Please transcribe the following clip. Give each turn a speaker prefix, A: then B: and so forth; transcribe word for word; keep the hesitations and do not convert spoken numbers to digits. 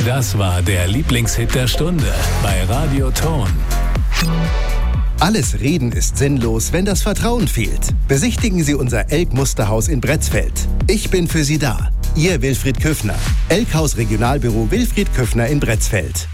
A: Das war der Lieblingshit der Stunde bei Radio Ton.
B: Alles Reden ist sinnlos, wenn das Vertrauen fehlt. Besichtigen Sie unser Elk-Musterhaus in Bretzfeld. Ich bin für Sie da. Ihr Wilfried Köffner. Elkhaus Regionalbüro Wilfried Köffner in Bretzfeld.